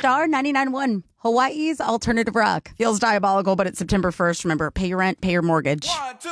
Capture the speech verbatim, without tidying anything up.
Star ninety-nine point one, Hawaii's alternative rock. Feels diabolical, but it's September first. Remember, pay your rent, pay your mortgage. One, two.